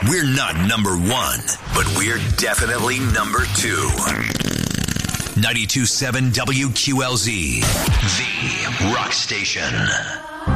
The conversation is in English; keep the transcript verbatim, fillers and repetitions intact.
We're not number one, but we're definitely number two. ninety-two point seven W Q L Z, the rock station.